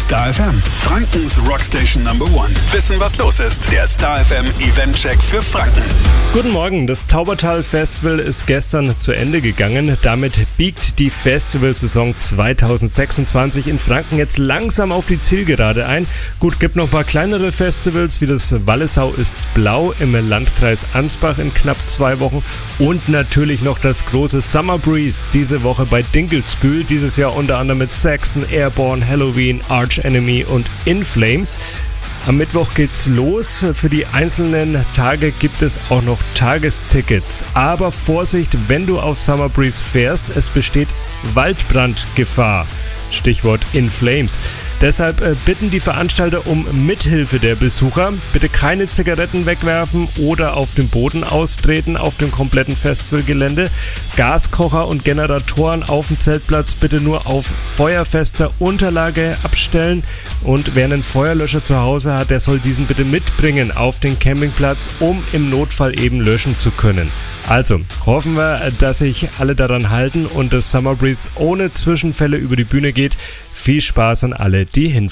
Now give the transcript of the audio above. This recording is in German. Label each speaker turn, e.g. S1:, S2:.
S1: Star FM, Frankens Rockstation Number 1. Wissen, was los ist. Der Star FM Eventcheck für Franken.
S2: Guten Morgen, das Taubertal Festival ist gestern zu Ende gegangen. Damit biegt die Festivalsaison 2026 in Franken jetzt langsam auf die Zielgerade ein. Gut, gibt noch ein paar kleinere Festivals, wie das Wallesau ist blau im Landkreis Ansbach in knapp 2 Wochen und natürlich noch das große Summer Breeze diese Woche bei Dinkelsbühl. Dieses Jahr unter anderem mit Saxon, Airborne, Halloween, Arch Enemy und In Flames. Am Mittwoch geht's los. Für die einzelnen Tage gibt es auch noch Tagestickets. Aber Vorsicht, wenn du auf Summer Breeze fährst, es besteht Waldbrandgefahr. Stichwort In Flames. Deshalb bitten die Veranstalter um Mithilfe der Besucher. Bitte keine Zigaretten wegwerfen oder auf dem Boden austreten auf dem kompletten Festivalgelände. Gaskocher und Generatoren auf dem Zeltplatz bitte nur auf feuerfester Unterlage abstellen. Und wer einen Feuerlöscher zu Hause hat, der soll diesen bitte mitbringen auf den Campingplatz, um im Notfall eben löschen zu können. Also, hoffen wir, dass sich alle daran halten und das Summer Breeze ohne Zwischenfälle über die Bühne geht. Viel Spaß an alle, die hinfahren.